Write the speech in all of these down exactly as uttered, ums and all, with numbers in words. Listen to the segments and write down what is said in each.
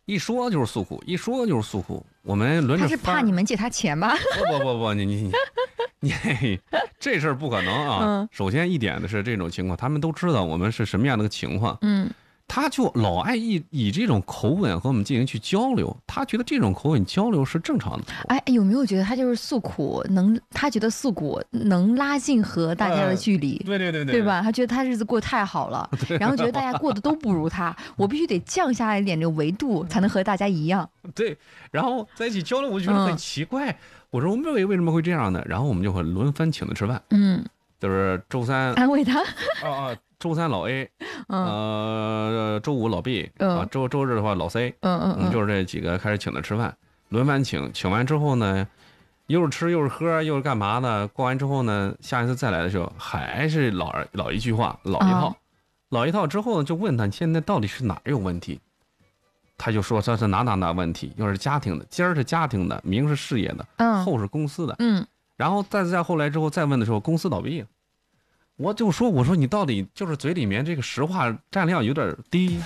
一说就是诉苦，一说就是诉苦。我们轮着。 他是怕你们借他钱吧？ 不不不不，你你你你，这事儿不可能啊！ 嗯、 首先一点的是这种情况，他们都知道我们是什么样的个情况。 嗯。 他就老爱以以这种口吻和我们进行去交流，他觉得这种口吻交流是正常的。 哎，有没有觉得他就是诉苦，能他觉得诉苦能拉近和大家的距离？ 呃、对对对对， 对吧？他觉得他日子过得太好了，然后觉得大家过得都不如他，我必须得降下来一点这个维度，才能和大家一样。 对，然后在一起交流，我就觉得很奇怪。嗯、我说我们为为什么会这样呢？然后我们就会轮番请他吃饭。 嗯， 就是周三安慰他。 啊啊。周三老 A， 呃，周五老 B， 嗯、 啊，周周日的话老 C， 嗯嗯嗯， 就是这几个开始请他吃饭，轮番请，请完之后呢，又是吃又是喝又是干嘛的？过完之后呢，下一次再来的时候还是老老一句话，老一套，哦、老一套之后呢，就问他现在到底是哪有问题？他就说这是哪哪哪问题，又是家庭的，今儿是家庭的，明是事业的， 嗯， 后是公司的， 嗯， 然后再再后来之后再问的时候，公司倒闭了。我就说，我说你到底就是嘴里面这个实话占量有点低。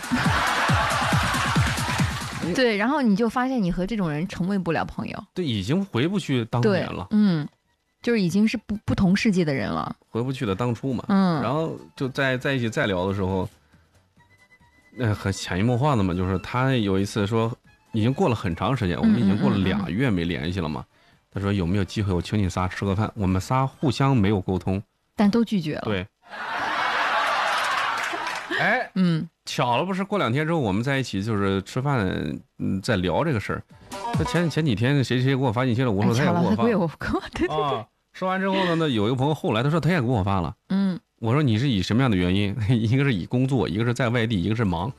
对，然后你就发现你和这种人成为不了朋友。 对，已经回不去当年了。 嗯，就是已经是不不同世界的人了， 回不去的当初嘛。 嗯， 然后就在在一起再聊的时候，那、呃、很潜移默化的嘛，就是他有一次说，已经过了很长时间，我们已经过了俩月没联系了嘛。嗯嗯嗯嗯，他说有没有机会我请你仨吃个饭？我们仨互相没有沟通。 但都拒绝了。 对，哎， 嗯， 巧了不是？过两天之后我们在一起就是吃饭，嗯，在聊这个事儿。他前前几天谁谁给我发信息了，我说他也给我发。 哎、了，他给我对对对。 啊，说完之后呢，那有一个朋友后来他说他也给我发了。 嗯， 我说你是以什么样的原因？一个是以工作，一个是在外地，一个是忙。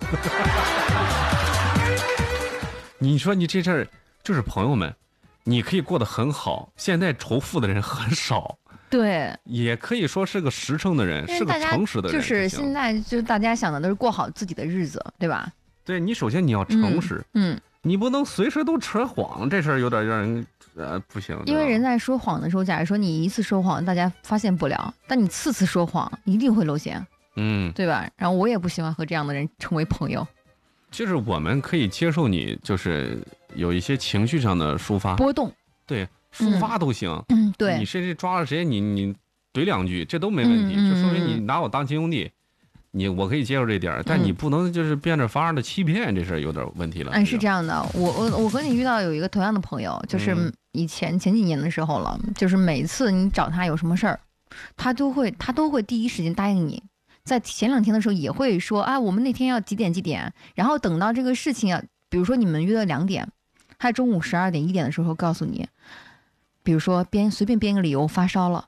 你说你这事儿就是朋友们，你可以过得很好，现在仇富的人很少。 对， 也可以说是个实诚的人，是个诚实的人。 就是现在，就是大家想的都是过好自己的日子，对吧？ 对，你首先你要诚实， 嗯，嗯你不能随时都扯谎，这事儿有点让人呃不行。 因为人在说谎的时候，假如说你一次说谎，大家发现不了，但你次次说谎，一定会露馅， 嗯， 对吧？然后我也不喜欢和这样的人成为朋友。 就是我们可以接受你，就是有一些情绪上的抒发波动， 对。抒发都行， 嗯，对， 你谁谁抓了谁，你你怼两句，这都没问题， 嗯、 就说明你拿我当亲兄弟，你我可以接受这点，但你不能就是变着法儿的欺骗，这事儿有点问题了。 嗯，是这样的，我我我和你遇到有一个同样的朋友，就是以前、嗯、前几年的时候了，就是每次你找他有什么事儿，他都会他都会第一时间答应你，在前两天的时候也会说啊，我们那天要几点几点，然后等到这个事情啊，比如说你们约了两点，他中午十二点一点的时候告诉你。比如说编随便编个理由发烧了，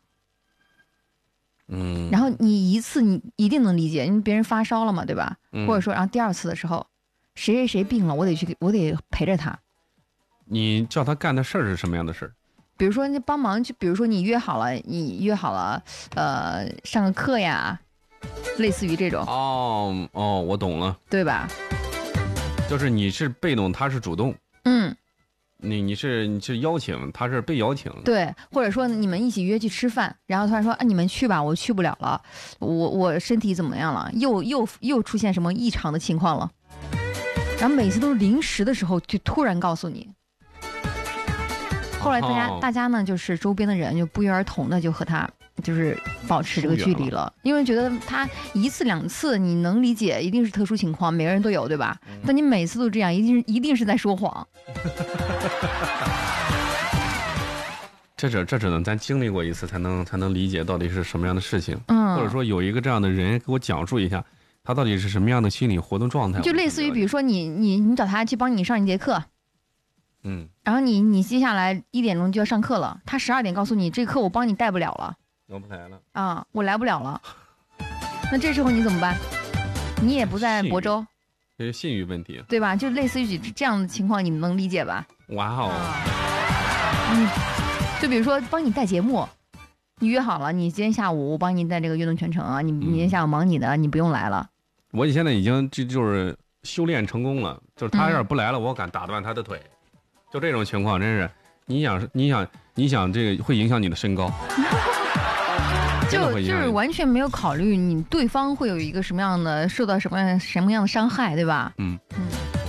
嗯， 然后你一次你一定能理解，因为别人发烧了嘛，对吧？ 嗯、 或者说，然后第二次的时候，谁谁谁病了，我得去，我得陪着他。 你叫他干的事儿是什么样的事儿？ 比如说，你帮忙，就比如说你约好了，你约好了，呃，上个课呀，类似于这种。 哦哦，我懂了， 对吧？ 就是你是被动，他是主动。 嗯。 你你是你是邀请，他是被邀请， 对，或者说你们一起约去吃饭，然后突然说啊你们去吧，我去不了了，我我身体怎么样了，又又又出现什么异常的情况了，然后每次都是临时的时候就突然告诉你，后来大家、哦、大家呢就是周边的人就不约而同的就和他就是保持这个距离了，因为觉得他一次两次你能理解，一定是特殊情况，每个人都有，对吧？嗯、但你每次都这样，一定一定是在说谎。 这只这只能咱经历过一次才能才能理解到底是什么样的事情， 嗯， 或者说有一个这样的人给我讲述一下，他到底是什么样的心理活动状态。 就类似于比如说你你你找他去帮你上一节课， 嗯， 然后你你接下来一点钟就要上课了，他十二点告诉你这课我帮你带不了了。 我不来了啊，我来不了了。那这时候你怎么办？你也不在亳州， 这是信誉问题， 对吧？就类似于这样的情况，你们能理解吧？ 哇哦， 嗯，就比如说帮你带节目，你约好了，你今天下午我帮你带这个运动全程啊，你明天下午忙你的，嗯、你不用来了。 我现在已经就就是修炼成功了，就是他要是不来了，嗯、我敢打断他的腿，就这种情况真是，你想你想你想这个会影响你的身高。 就就是完全没有考虑你对方会有一个什么样的受到什么样什么样的伤害，对吧？ 嗯嗯。